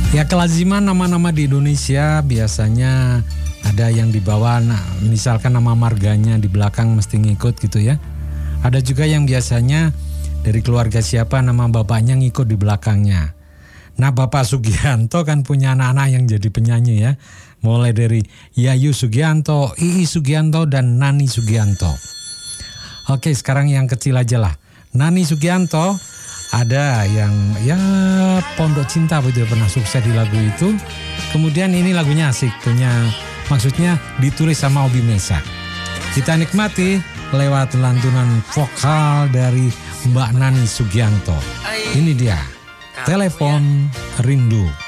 Ya, kelaziman nama-nama di Indonesia biasanya ada yang di bawah, misalkan nama marganya di belakang mesti ngikut gitu ya. Ada juga yang biasanya dari keluarga siapa nama bapaknya ngikut di belakangnya. Nah, Bapak Sugianto kan punya anak-anak yang jadi penyanyi ya. Mulai dari Yayu Sugianto, Ii Sugianto, dan Nani Sugianto. Oke, sekarang yang kecil aja lah. Nani Sugianto ada yang ya Pondok Cinta begitu pernah sukses di lagu itu. Kemudian ini lagunya asik, maksudnya ditulis sama Obi Mesa. Kita nikmati lewat lantunan vokal dari Mbak Nani Sugianto. Ini dia, Telepon Rindu.